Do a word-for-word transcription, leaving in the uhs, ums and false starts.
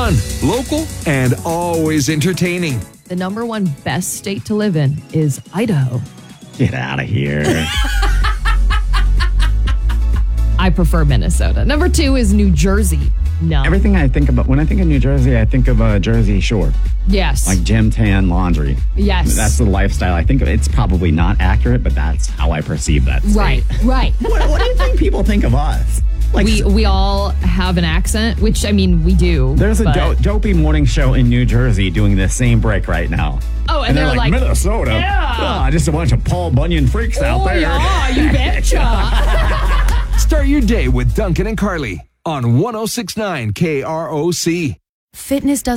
fun, local, and always entertaining. The number one best state to live in is Idaho. Get out of here. I prefer Minnesota. Number two is New Jersey. No. Everything I think about, when I think of New Jersey, I think of uh, Jersey Shore. Yes. Like gym, tan, laundry. Yes. That's the lifestyle. I think it's probably not accurate, but that's how I perceive that state. Right, right. What, what do you think people think of us? Like, we we all have an accent, which, I mean, we do. There's a but... do- dopey morning show in New Jersey doing the same break right now. Oh, and, and they're, they're like, like, Minnesota? Yeah. Oh, just a bunch of Paul Bunyan freaks oh, out there. yeah, you betcha. Start your day with Duncan and Carly on one oh six point nine K R O C. Fitness doesn't